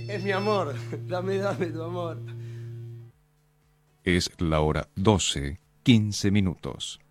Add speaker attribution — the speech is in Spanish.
Speaker 1: Es mi amor. Dame tu amor.
Speaker 2: Es la hora 12:15.